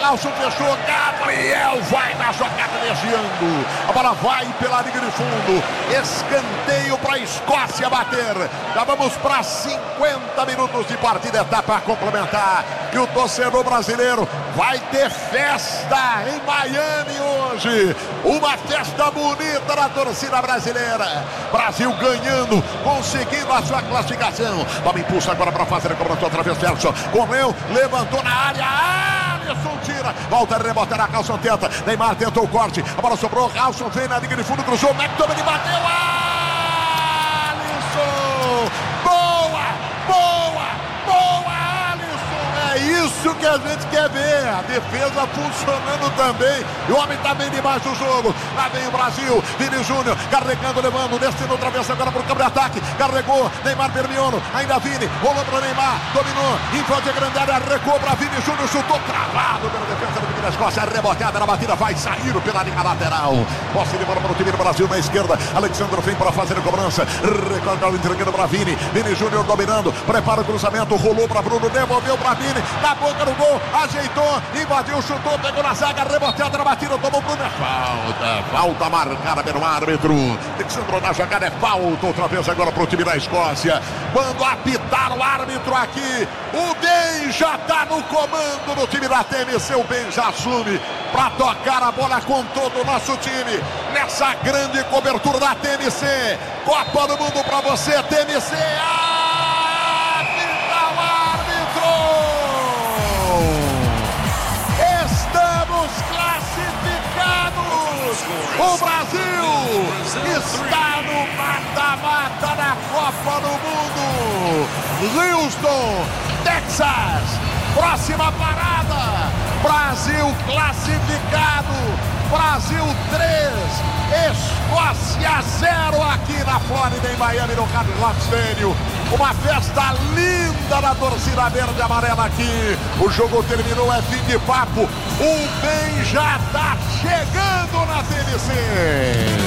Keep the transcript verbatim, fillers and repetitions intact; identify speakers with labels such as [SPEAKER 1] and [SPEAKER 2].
[SPEAKER 1] Galson fechou, Gabriel vai na jogada desviando. A bola vai pela linha de fundo. Escanteio para a Escócia bater. Já vamos para cinquenta minutos de partida, etapa a complementar. E o torcedor brasileiro vai ter festa em Miami hoje. Uma festa bonita da torcida brasileira. Brasil ganhando, conseguindo a sua classificação. Toma impulso agora para fazer a cobrança outra vez, Ferguson. Correu, levantou na área. Alisson tira, volta a rebotar, a Galson tenta. Neymar tentou o corte, a bola sobrou. Galson vem na linha de fundo, cruzou. McTominay bateu. Alisson! Boa! Boa! Boa, Alisson! É isso que a gente quer ver. A defesa funcionando também. E o homem está bem debaixo do jogo. Lá vem o Brasil. Vini Júnior carregando, levando. Destino outra vez agora para o campo de ataque. Carregou. Neymar Bermiono. Ainda Vini. Rolou para o Neymar. Dominou. Invade a grande área. Recuou para Vini Júnior. Chutou travado pela defesa do time da Escócia. Reboteada na batida. Vai sair pela linha lateral. Posse de bola para o time do Brasil na esquerda. Alexandre vem para fazer a cobrança. Recorda entregando para Vini. Vini Júnior dominando. Prepara o cruzamento. Rolou para Bruno. Devolveu para Vini. Na boca do gol. Ajeitou. Invadiu. Chutou. Pegou na zaga. Reboteada na batida. Tomou Bruno. É falta. Falta marcada pelo árbitro. Alexandre na jogada. É falta. Outra vez agora para o time da Escócia. Quando apitar o árbitro aqui, o Ben já está no comando do time da T M C. O Ben já assume para tocar a bola com todo o nosso time nessa grande cobertura da T M C. Copa do Mundo para você, T M C. Apita o árbitro. Estamos classificados. O Brasil está no mata-mata da Copa do Mundo. Houston, Texas. Próxima parada. Brasil classificado. Brasil três, Escócia zero aqui na Flórida, em Miami, no Hard Rock Stadium. Uma festa linda da torcida verde e amarela aqui. O jogo terminou, é fim de papo. O Ben já está chegando na T M C.